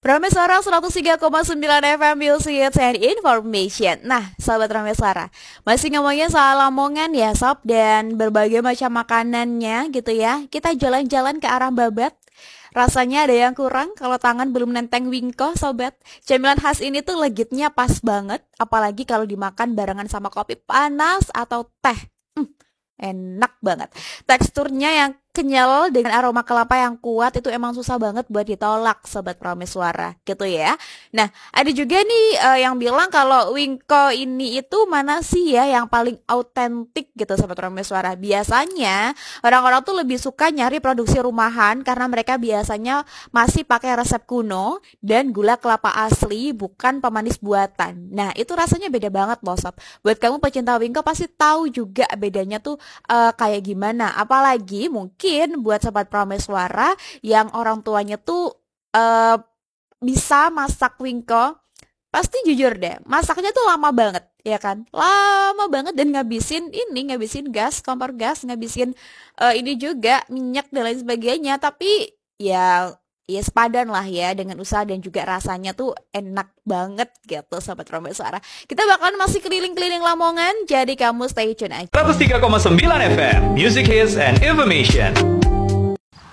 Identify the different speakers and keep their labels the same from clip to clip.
Speaker 1: Prameswara 103,9 FM Music and Information. Nah, sahabat Prameswara, masih ngomongin soal Lamongan ya sob, dan berbagai macam makanannya gitu ya. Kita jalan-jalan ke arah Babat. Rasanya ada yang kurang kalau tangan belum nenteng wingko sobat. Cemilan khas ini tuh legitnya pas banget, apalagi kalau dimakan barengan sama kopi panas atau teh. Enak banget. Teksturnya yang kenyal dengan aroma kelapa yang kuat itu emang susah banget buat ditolak sobat Prameswara gitu ya. Nah, ada juga nih yang bilang kalau wingko ini itu mana sih ya yang paling autentik gitu sobat Prameswara. Biasanya orang-orang tuh lebih suka nyari produksi rumahan karena mereka biasanya masih pakai resep kuno dan gula kelapa asli bukan pemanis buatan. Nah, itu rasanya beda banget loh sob. Buat kamu pecinta wingko pasti tahu juga bedanya tuh kayak gimana. Apalagi mungkin buat sobat Prameswara yang orang tuanya tuh eh, bisa masak wingko, pasti jujur deh, masaknya tuh lama banget, ya kan? Lama banget dan ngabisin gas, kompor gas, ngabisin ini juga minyak dan lain sebagainya. Tapi ya sepadan lah ya dengan usaha dan juga rasanya tuh enak banget gitu sobat Prameswara. Kita bakalan masih keliling-keliling Lamongan, jadi kamu stay tune aja.
Speaker 2: 103,9 FM Music Hits and Information.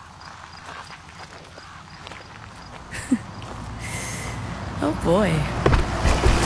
Speaker 3: Oh boy.